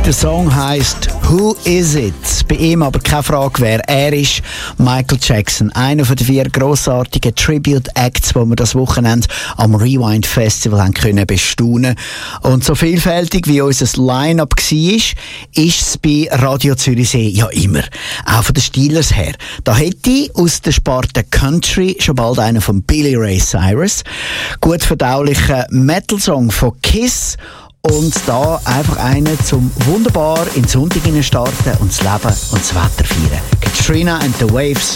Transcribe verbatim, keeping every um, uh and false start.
Der Song heisst «Who is it?» Bei ihm aber keine Frage, wer er ist. Michael Jackson, einer von den vier grossartigen Tribute-Acts, die wir das Wochenende am Rewind Festival haben können bestaunen. Und so vielfältig wie unser Line-Up war, ist es bei Radio Zürichsee ja immer. Auch von den Steelers her. Da hätte ich aus der Sparte Country schon bald einen von Billy Ray Cyrus, gut verdaulichen Metal-Song von Kiss und da einfach einen zum wunderbar in den Sonntag starten und das Leben und das Wetter feiern. Katrina and the Waves